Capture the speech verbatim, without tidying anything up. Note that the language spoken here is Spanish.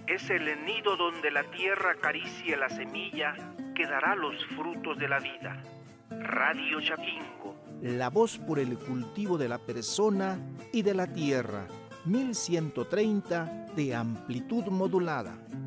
Es el nido donde la tierra acaricie la semilla que dará los frutos de la vida. Radio Chapingo. La voz por el cultivo de la persona y de la tierra. mil ciento treinta de amplitud modulada.